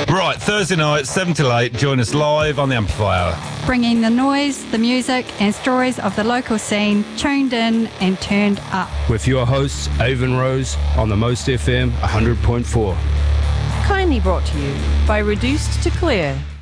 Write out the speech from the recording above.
Right, Thursday night, 7 till 8, join us live on the Amplifier. Bringing the noise, the music and stories of the local scene tuned in and turned up. With your hosts, Avon Rose, on the Most FM 100.4. Kindly brought to you by Reduced to Clear.